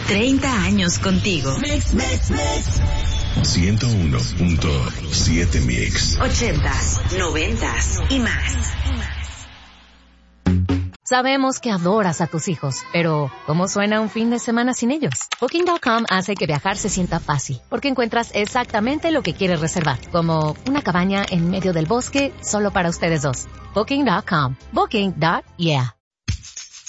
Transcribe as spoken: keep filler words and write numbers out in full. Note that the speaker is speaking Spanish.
treinta años contigo. Mix, mix, mix. ciento uno punto siete Mix. Ochentas, noventas y más. Sabemos que adoras a tus hijos, pero ¿cómo suena un fin de semana sin ellos? Booking punto com hace que viajar se sienta fácil, porque encuentras exactamente lo que quieres reservar, como una cabaña en medio del bosque solo para ustedes dos. Booking punto com. Booking. Yeah.